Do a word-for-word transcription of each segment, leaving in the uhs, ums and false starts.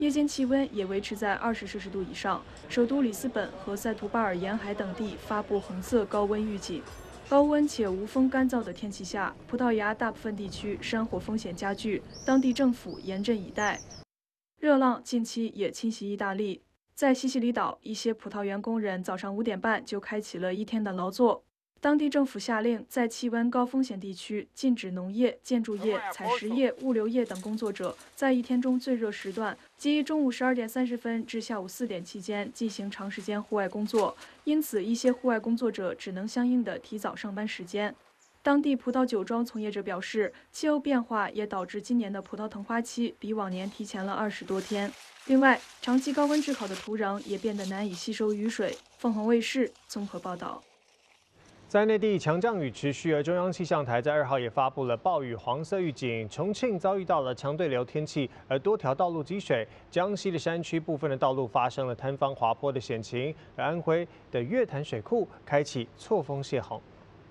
夜间气温也维持在二十摄氏度以上。首都里斯本和塞图巴尔沿海等地发布红色高温预警。高温且无风干燥的天气下，葡萄牙大部分地区山火风险加剧，当地政府严阵以待。热浪近期也侵袭意大利，在西西里岛，一些葡萄园工人早上五点半就开启了一天的劳作。 当地政府下令，在气温高风险地区禁止农业、建筑业、采石业、物流业等工作者在一天中最热时段，即中午十二点三十分至下午四点期间进行长时间户外工作。因此，一些户外工作者只能相应的提早上班时间。当地葡萄酒庄从业者表示，气候变化也导致今年的葡萄藤花期比往年提前了二十多天。另外，长期高温炙烤的土壤也变得难以吸收雨水。凤凰卫视综合报道。 在内地强降雨持续，而中央气象台在二号也发布了暴雨黄色预警。重庆遭遇到了强对流天气，而多条道路积水。江西的山区部分的道路发生了坍方滑坡的险情，而安徽的月潭水库开启错峰泄洪。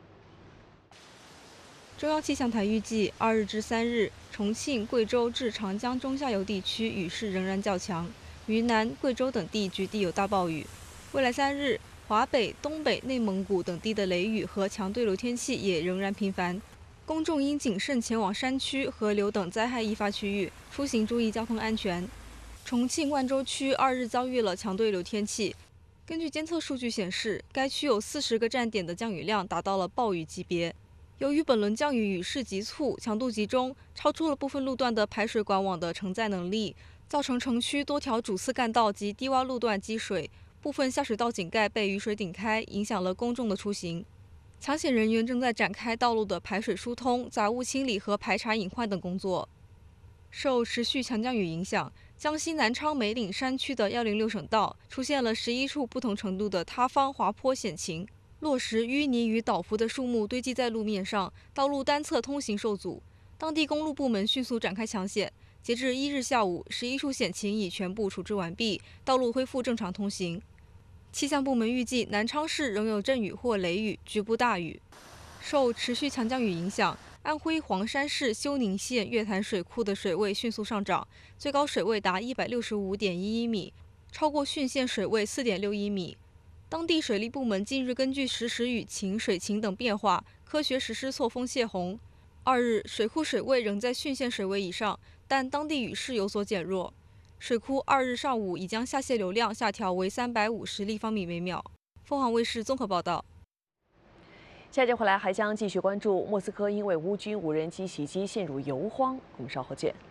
中央气象台预计，二日至三日，重庆、贵州至长江中下游地区雨势仍然较强，云南、贵州等地局地有大暴雨。未来三日， 华北、东北、内蒙古等地的雷雨和强对流天气也仍然频繁，公众应谨慎前往山区、河流等灾害易发区域，出行注意交通安全。重庆万州区二日遭遇了强对流天气，根据监测数据显示，该区有四十个站点的降雨量达到了暴雨级别。由于本轮降雨雨势急促、强度集中，超出了部分路段的排水管网的承载能力，造成城区多条主次干道及低洼路段积水。 部分下水道井盖被雨水顶开，影响了公众的出行。抢险人员正在展开道路的排水疏通、杂物清理和排查隐患等工作。受持续强降雨影响，江西南昌梅岭山区的一零六省道出现了十一处不同程度的塌方滑坡险情，落石、淤泥与倒伏的树木堆积在路面上，道路单侧通行受阻。当地公路部门迅速展开抢险。 截至一日下午，十一处险情已全部处置完毕，道路恢复正常通行。气象部门预计，南昌市仍有阵雨或雷雨，局部大雨。受持续强降雨影响，安徽黄山市休宁县月潭水库的水位迅速上涨，最高水位达一百六十五点一一米，超过汛县水位四点六一米。当地水利部门近日根据实时雨情、水情等变化，科学实施错峰泄洪。二日，水库水位仍在汛县水位以上。 但当地雨势有所减弱，水库二日上午已将下泄流量下调为三百五十立方米每秒。凤凰卫视综合报道。 下节回来还将继续关注莫斯科因为乌军无人机袭击陷入油荒，我们稍后见。